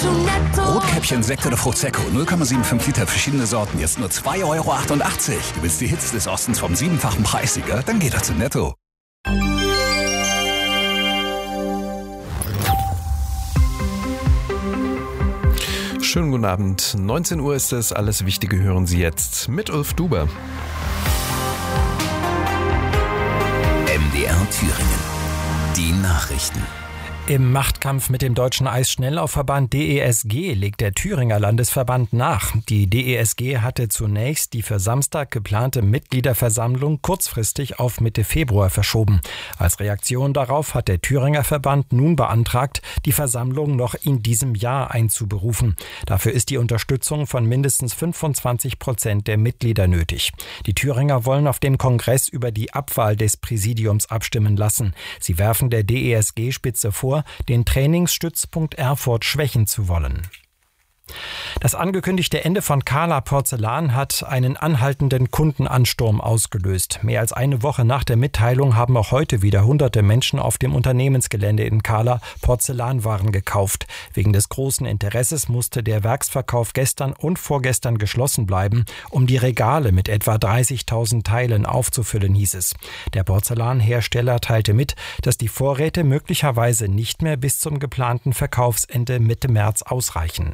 Rotkäppchen, Sekt oder Frucht-Secco, 0,75 Liter, verschiedene Sorten, jetzt nur 2,88 €. Du willst die Hits des Ostens vom 7-fachen Preissieger? Dann geh doch zu Netto. Schönen guten Abend. 19 Uhr ist es. Alles Wichtige hören Sie jetzt mit Ulf Duber. MDR Thüringen. Die Nachrichten. Im Machtkampf mit dem Deutschen Eisschnelllaufverband DESG legt der Thüringer Landesverband nach. Die DESG hatte zunächst die für Samstag geplante Mitgliederversammlung kurzfristig auf Mitte Februar verschoben. Als Reaktion darauf hat der Thüringer Verband nun beantragt, die Versammlung noch in diesem Jahr einzuberufen. Dafür ist die Unterstützung von mindestens 25% der Mitglieder nötig. Die Thüringer wollen auf dem Kongress über die Abwahl des Präsidiums abstimmen lassen. Sie werfen der DESG-Spitze vor, den Trainingsstützpunkt Erfurt schwächen zu wollen. Das angekündigte Ende von Kala Porzellan hat einen anhaltenden Kundenansturm ausgelöst. Mehr als eine Woche nach der Mitteilung haben auch heute wieder hunderte Menschen auf dem Unternehmensgelände in Kala Porzellanwaren gekauft. Wegen des großen Interesses musste der Werksverkauf gestern und vorgestern geschlossen bleiben, um die Regale mit etwa 30.000 Teilen aufzufüllen, hieß es. Der Porzellanhersteller teilte mit, dass die Vorräte möglicherweise nicht mehr bis zum geplanten Verkaufsende Mitte März ausreichen.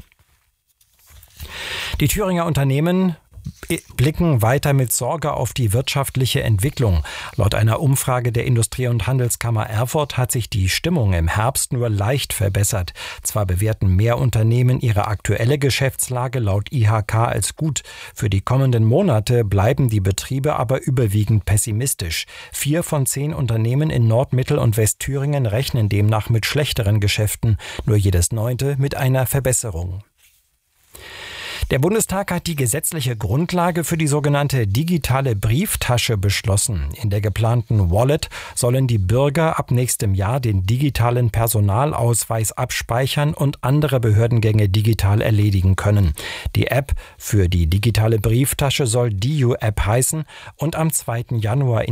Die Thüringer Unternehmen blicken weiter mit Sorge auf die wirtschaftliche Entwicklung. Laut einer Umfrage der Industrie- und Handelskammer Erfurt hat sich die Stimmung im Herbst nur leicht verbessert. Zwar bewerten mehr Unternehmen ihre aktuelle Geschäftslage laut IHK als gut. Für die kommenden Monate bleiben die Betriebe aber überwiegend pessimistisch. 4 von 10 Unternehmen in Nord-, Mittel- und Westthüringen rechnen demnach mit schlechteren Geschäften, nur jedes 9. mit einer Verbesserung. Der Bundestag hat die gesetzliche Grundlage für die sogenannte digitale Brieftasche beschlossen. In der geplanten Wallet sollen die Bürger ab nächstem Jahr den digitalen Personalausweis abspeichern und andere Behördengänge digital erledigen können. Die App für die digitale Brieftasche soll DIU-App heißen und am 2. Januar